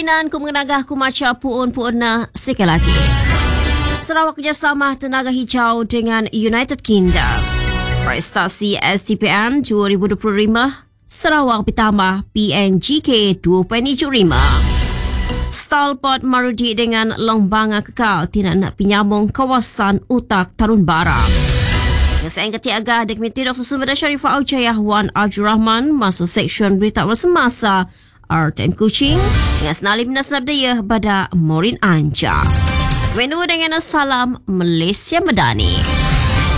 Minan ku mengenagah ku maca puun-puun na sekali lagi. Sarawak kerjasama tenaga hijau dengan United Kingdom. Prestasi STPM 2025 Sarawak bertambah PNGK 2.75. Stalpot Marudi dengan Longbanga kekal tidak nak penyambung kawasan utak Tarun Bara. Yang saya kata agak Dekmiti Dr. Sumber Sharifah Aujayah Wan Abdul Rahman masuk seksyen berita bersemasa RTM Kuching dengan senalim nasab daya pada Morin Anja. Sekwenu dengan salam Malaysia Madani.